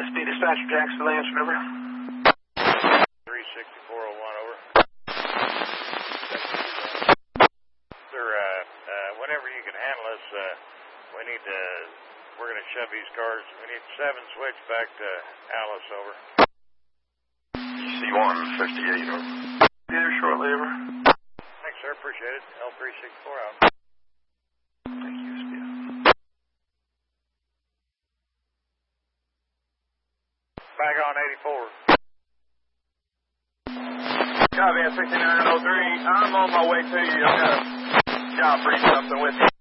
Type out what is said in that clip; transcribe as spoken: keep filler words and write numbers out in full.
S P dispatcher, Jacksonville, answer, over. three sixty-four oh one, over. Sir, uh, uh, whenever you can handle us, uh, we need to, we're going to shove these cars. We need seven switch back to Alice, over. C one fifty-eight, over. Be there shortly, over. Thanks, sir. Appreciate it. L three sixty-four out. Thank you, S P. Back on eighty-four. Copy, sixty-nine oh three. I'm on my way to you. I've got a job for you, something with you.